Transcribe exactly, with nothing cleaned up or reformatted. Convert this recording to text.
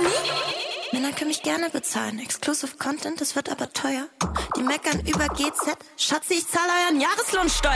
nie? Männer können mich gerne bezahlen. Exclusive Content, das wird aber teuer. Die meckern über G Z. Schatzi, ich zahle euren Jahreslohnsteuer.